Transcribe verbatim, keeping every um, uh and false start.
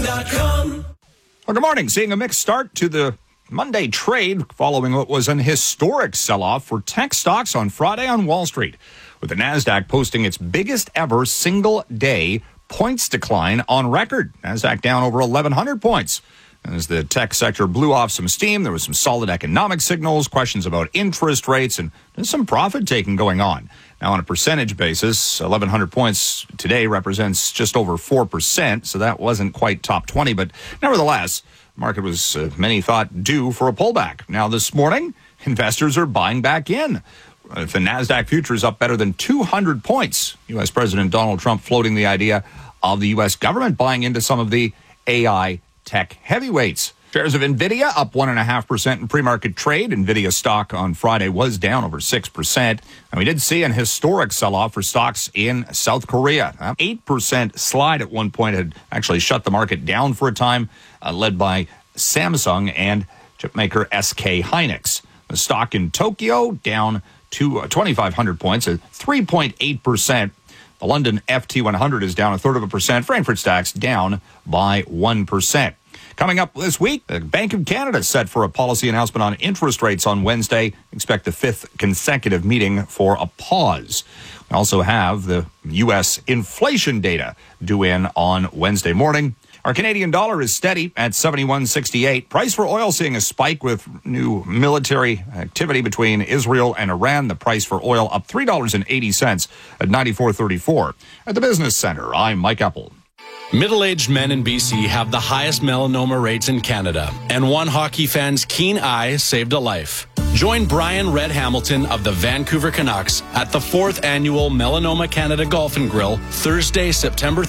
dot com. Well, good morning. Seeing a mixed start to the Monday trade following what was an historic sell-off for tech stocks on Friday on Wall Street, with the NASDAQ posting its biggest ever single-day points decline on record. NASDAQ down over eleven hundred points. As the tech sector blew off some steam, there was some solid economic signals, questions about interest rates, and there's some profit-taking going on. Now, on a percentage basis, eleven hundred points today represents just over four percent, so that wasn't quite top twenty, but nevertheless, the market was, uh, many thought, due for a pullback. Now, this morning, investors are buying back in. Uh, the NASDAQ future is up better than two hundred points. U S. President Donald Trump floating the idea of the U S government buying into some of the A I tech heavyweights. Shares of NVIDIA up one point five percent in pre-market trade. NVIDIA stock on Friday was down over six percent. And we did see an historic sell-off for stocks in South Korea. An eight percent slide at one point had actually shut the market down for a time, uh, led by Samsung and chipmaker S K Hynix. The stock in Tokyo down to uh, twenty-five hundred points at three point eight percent. The London F T one hundred is down a third of a percent. Frankfurt stocks down by one percent. Coming up this week, the Bank of Canada set for a policy announcement on interest rates on Wednesday. Expect the fifth consecutive meeting for a pause. We also have the U S inflation data due in on Wednesday morning. Our Canadian dollar is steady at seventy-one sixty-eight. Price for oil seeing a spike with new military activity between Israel and Iran. The price for oil up three dollars and eighty cents at ninety-four thirty-four. At the Business Center, I'm Mike Epple. Middle-aged men in B C have the highest melanoma rates in Canada, and one hockey fan's keen eye saved a life. Join Brian Red Hamilton of the Vancouver Canucks at the fourth annual Melanoma Canada Golf and Grill Thursday, September